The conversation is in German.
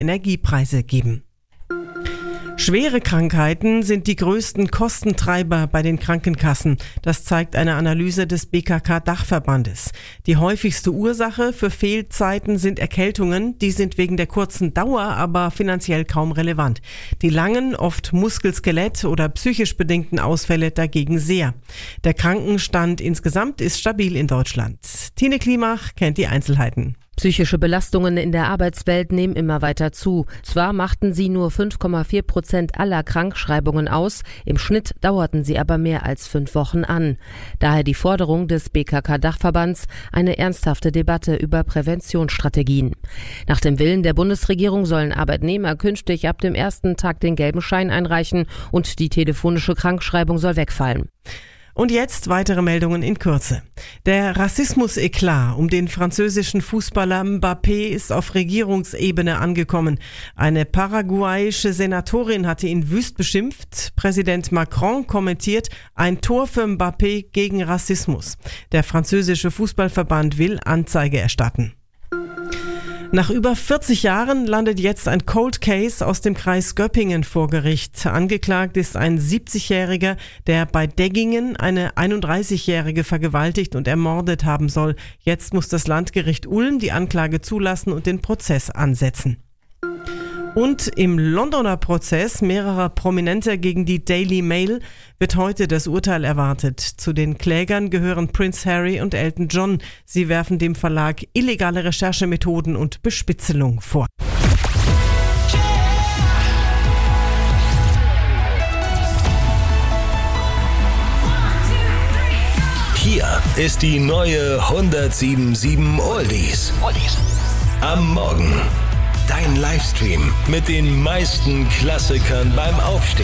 Energiepreise geben. Schwere Krankheiten sind die größten Kostentreiber bei den Krankenkassen. Das zeigt eine Analyse des BKK-Dachverbandes. Die häufigste Ursache für Fehlzeiten sind Erkältungen. Die sind wegen der kurzen Dauer aber finanziell kaum relevant. Die langen, oft Muskel-, oder psychisch bedingten Ausfälle dagegen sehr. Der Krankenstand insgesamt ist stabil in Deutschland. Tine Klimach kennt die Einzelheiten. Psychische Belastungen in der Arbeitswelt nehmen immer weiter zu. Zwar machten sie nur 5,4% aller Krankschreibungen aus, im Schnitt dauerten sie aber mehr als 5 Wochen an. Daher die Forderung des BKK-Dachverbands, eine ernsthafte Debatte über Präventionsstrategien. Nach dem Willen der Bundesregierung sollen Arbeitnehmer künftig ab dem ersten Tag den gelben Schein einreichen und die telefonische Krankschreibung soll wegfallen. Und jetzt weitere Meldungen in Kürze. Der Rassismus-Eklat um den französischen Fußballer Mbappé ist auf Regierungsebene angekommen. Eine paraguayische Senatorin hatte ihn wüst beschimpft. Präsident Macron kommentiert: ein Tor für Mbappé gegen Rassismus. Der französische Fußballverband will Anzeige erstatten. Nach über 40 Jahren landet jetzt ein Cold Case aus dem Kreis Göppingen vor Gericht. Angeklagt ist ein 70-Jähriger, der bei Deggingen eine 31-Jährige vergewaltigt und ermordet haben soll. Jetzt muss das Landgericht Ulm die Anklage zulassen und den Prozess ansetzen. Und im Londoner Prozess mehrerer Prominenter gegen die Daily Mail wird heute das Urteil erwartet. Zu den Klägern gehören Prince Harry und Elton John. Sie werfen dem Verlag illegale Recherchemethoden und Bespitzelung vor. Hier ist die neue 107.7 Oldies. Am Morgen. Dein Livestream mit den meisten Klassikern beim Aufstehen.